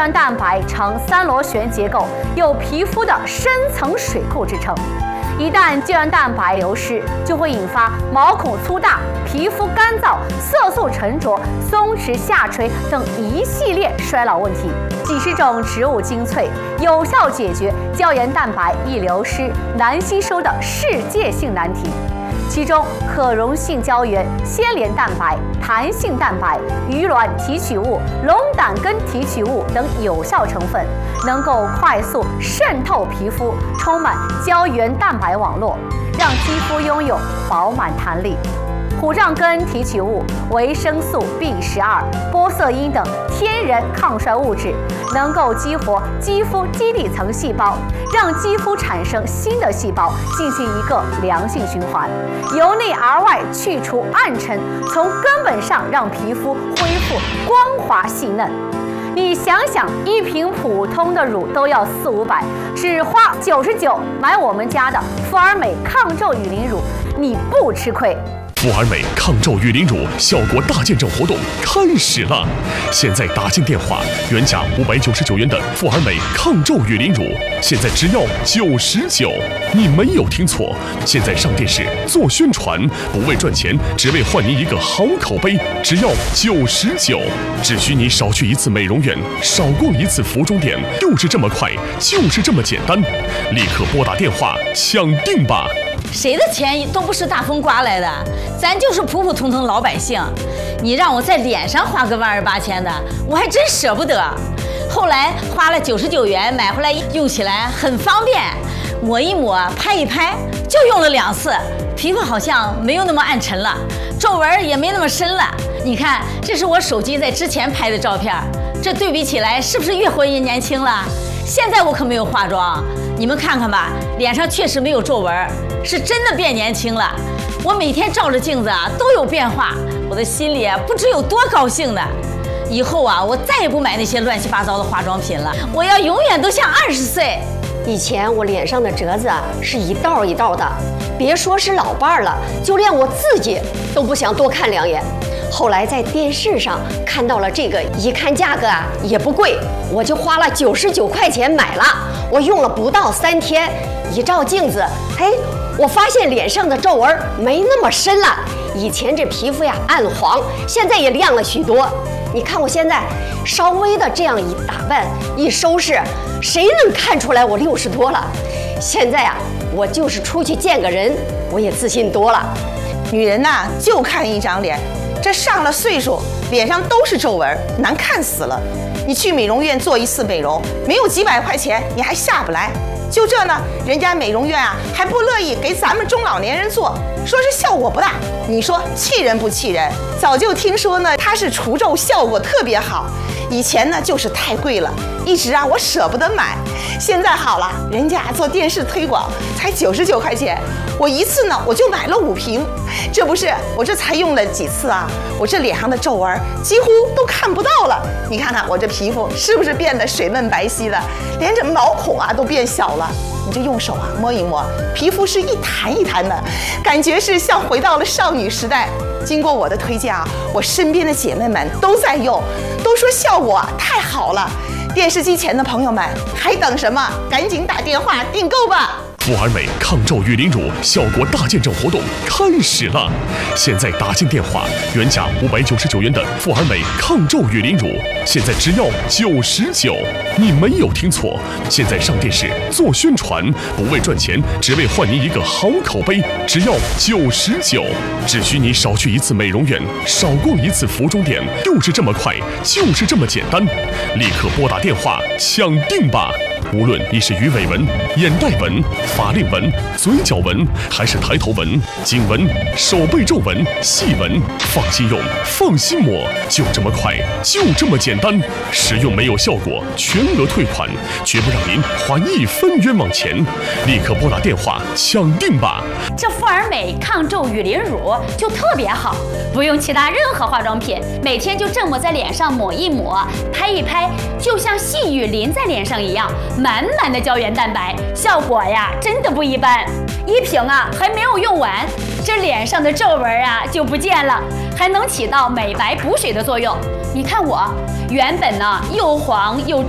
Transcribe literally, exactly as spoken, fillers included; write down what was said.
原蛋白呈三螺旋结构，有皮肤的深层水库之称。一旦胶原蛋白流失，就会引发毛孔粗大、皮肤干燥、色素沉着、松弛下垂等一系列衰老问题。几十种植物精粹，有效解决胶原蛋白易流失、难吸收的世界性难题。其中，可溶性胶原、纤连蛋白、弹性蛋白、鱼卵提取物、龙胆根提取物等有效成分，能够快速渗透皮肤，充满胶原蛋白网络，让肌肤拥有饱满弹力。虎杖根提取物、维生素 B 十二、玻色因等天然抗衰物质，能够激活肌肤基底层细胞，让肌肤产生新的细胞，进行一个良性循环，由内而外去除暗沉，从根本上让皮肤恢复光滑细嫩。你想想，一瓶普通的乳都要四五百，只花九十九买我们家的富尔美抗皱雨林乳，你不吃亏。 富尔美抗皱雨林乳效果大见证活动开始了！现在打进电话，原价五百九十九元的富尔美抗皱雨林乳，现在只要九十九。你没有听错，现在上电视做宣传，不为赚钱，只为换您一个好口碑，只要九十九。只需你少去一次美容院，少逛一次服装店，就是这么快，就是这么简单。立刻拨打电话抢定吧！ 谁的钱都不是大风刮来的，咱就是普普通通老百姓。你让我在脸上花个万儿八千的，我还真舍不得。后来花了九十九元买回来，用起来很方便，抹一抹，拍一拍，就用了两次，皮肤好像没有那么暗沉了，皱纹也没那么深了。你看，这是我手机在之前拍的照片，这对比起来是不是越活越年轻了？现在我可没有化妆，你们看看吧，脸上确实没有皱纹，是真的变年轻了。我每天照着镜子啊，都有变化，我的心里啊不知有多高兴呢。以后啊，我再也不买那些乱七八糟的化妆品了，我要永远都像二十岁。 以前我脸上的褶子啊是一道一道的，别说是老伴儿了，就连我自己都不想多看两眼。后来在电视上看到了这个，一看价格啊也不贵，我就花了九十九块钱买了。我用了不到三天，一照镜子，哎，我发现脸上的皱纹没那么深了。以前这皮肤呀暗黄，现在也亮了许多。你看我现在稍微的这样一打扮一收拾，谁能看出来我六十多了？现在啊，我就是出去见个人，我也自信多了。 女人呐，就看一张脸，这上了岁数，脸上都是皱纹，难看死了。你去美容院做一次美容，没有几百块钱，你还下不来。就这呢，人家美容院啊还不乐意给咱们中老年人做，说是效果不大。你说气人不气人？早就听说呢，它是除皱效果特别好。以前呢就是太贵了，一直啊我舍不得买。现在好了，人家做电视推广才九十九块钱，我一次呢我就买了五瓶。这不是我这才用了几次啊，我这脸上的皱纹几乎都看不到了。你看看我这皮肤是不是变得水嫩白皙的，连这毛孔啊都变小了。你就用手啊摸一摸，皮肤是一弹一弹的，感觉是像回到了少女时代。经过我的推荐啊，我身边的姐妹们都在用，都说效果太好了。电视机前的朋友们还等什么？赶紧打电话订购吧！ 富尔美抗皱雨林乳效果大见证活动开始了！现在打进电话，原价五百九十九元的富尔美抗皱雨林乳，现在只要九十九。你没有听错，现在上电视做宣传，不为赚钱，只为换您一个好口碑，只要九十九。只需你少去一次美容院，少逛一次服装店，就是这么快，就是这么简单。立刻拨打电话抢定吧！无论你是鱼尾纹、眼袋纹、法令纹、嘴角纹，还是抬头纹、颈纹、手背皱纹、细纹，放心用，放心抹，就这么快，就这么简单。使用没有效果，全额退款，绝不让您花一分冤枉钱。立刻拨打电话抢定吧！ 这富尔美抗皱雨林乳就特别好，不用其他任何化妆品，每天就这么在脸上抹一抹，拍一拍，就像细雨淋在脸上一样。满满的胶原蛋白，效果呀真的不一般。一瓶啊还没有用完，这脸上的皱纹啊就不见了，还能起到美白补水的作用。你看我原本呢又黄又